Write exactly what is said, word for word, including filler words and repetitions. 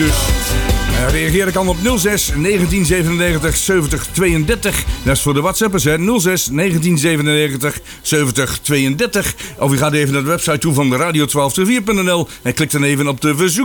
dus. Uh, reageren kan op nul zes negentien zevenennegentig zeventig tweeëndertig. Dat is voor de WhatsAppers, hè. nul zes negentien zevenennegentig zeventig tweeëndertig. Of u gaat even naar de website toe van de radio twaalf vier punt n l en klikt dan even op de verzoek.